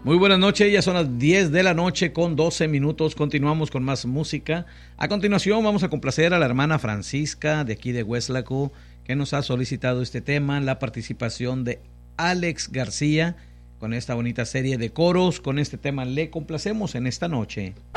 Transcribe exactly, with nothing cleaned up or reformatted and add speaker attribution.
Speaker 1: Muy buenas noches, ya son las diez de la noche con doce minutos, continuamos con más música. A continuación vamos a complacer a la hermana Francisca de aquí de Hueslaco, que nos ha solicitado este tema, la participación de Alex García con esta bonita serie de coros. Con este tema le complacemos en esta noche.